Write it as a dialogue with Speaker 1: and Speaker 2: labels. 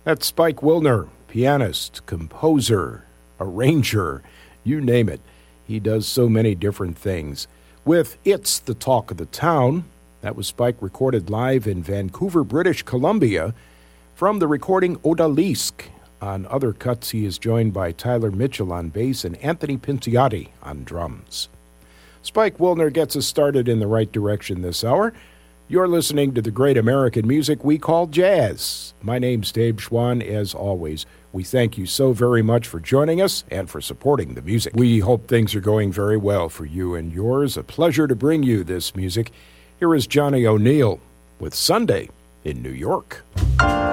Speaker 1: That's Spike Wilner, pianist, composer, arranger, you name it. He does so many different things. With It's the Talk of the Town, that was Spike recorded live in Vancouver, British Columbia, from the recording Odalisque. On other cuts, he is joined by Tyler Mitchell on bass and Anthony Pinciotti on drums. Spike Wilner gets us started in the right direction this hour. You're listening to the great American music we call jazz. My name's Dave Schwann. As always, we thank you so very much for joining us and for supporting the music. We hope things are going very well for you and yours. A pleasure to bring you this music. Here is Johnny O'Neill with Sunday in New York.